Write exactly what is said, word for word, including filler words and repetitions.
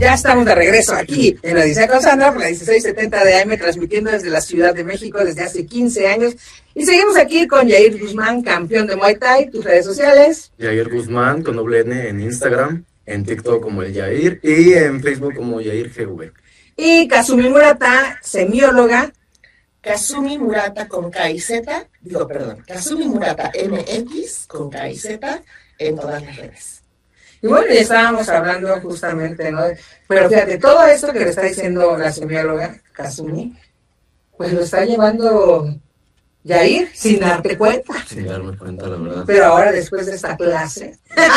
Ya estamos de regreso aquí en Odisea con Sandra por la dieciséis setenta de A M, transmitiendo desde la Ciudad de México desde hace quince años. Y seguimos aquí con Yair Guzmán, campeón de Muay Thai. Tus redes sociales. Yair Guzmán con doble N en Instagram, en TikTok como el Yair y en Facebook como Yair G V. Y Kazumi Murata, semióloga. Kazumi Murata con K y Z, digo, perdón, Kazumi Murata M X con K y Z en todas las redes. Y bueno, ya estábamos hablando justamente, ¿no? Pero fíjate, todo esto que le está diciendo la semióloga, Kazumi, pues lo está llevando Yair sin darte cuenta. Sin darme cuenta, la verdad. Pero ahora, después de esta clase...